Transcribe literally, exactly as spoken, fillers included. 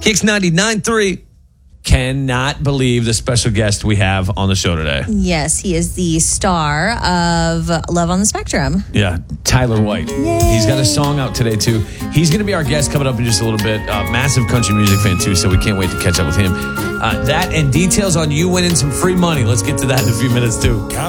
Kicks ninety-nine point three. Cannot believe the special guest we have on the show today. Yes, he is the star of Love on the Spectrum. Yeah, Tyler White. Yay. He's got a song out today, too. He's going to be our guest coming up in just a little bit. Uh, massive country music fan, too, so we can't wait to catch up with him. Uh, that and details on you winning some free money. Let's get to that in a few minutes, too.